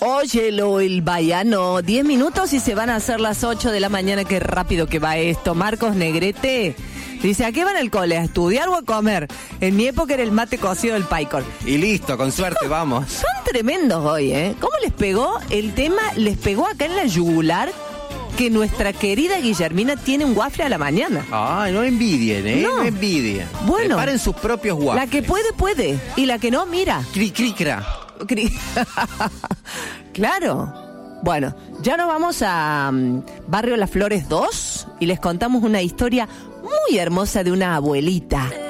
Óyelo, el Baiano. 10 minutos y se van a hacer las 8 de la mañana. Qué rápido que va esto. Marcos Negrete dice, ¿a qué van al cole? ¿A estudiar o a comer? En mi época era el mate cocido del Paicor. Y listo, con suerte, vamos. Son tremendos hoy, ¿eh? ¿Cómo les pegó el tema? Les pegó acá en la yugular que nuestra querida Guillermina tiene un waffle a la mañana. Ay, no envidien, ¿eh? No. No envidien. Bueno. Preparen sus propios waffles. La que puede, puede. Y la que no, mira. Cri-cri-cra. Claro. Bueno, ya nos vamos a Barrio Las Flores 2 y les contamos una historia muy hermosa de una abuelita